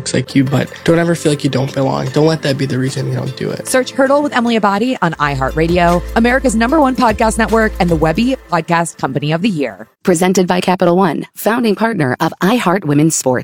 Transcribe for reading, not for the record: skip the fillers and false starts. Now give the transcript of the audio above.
looks like you, but don't ever feel like you don't belong. Don't let that be the reason you don't do it. Search Hurdle with Emily Abadi on iHeartRadio, America's #1 podcast network, and the Webby Podcast Company of the Year. Presented by Capital One, founding partner of iHeart Women's Sports.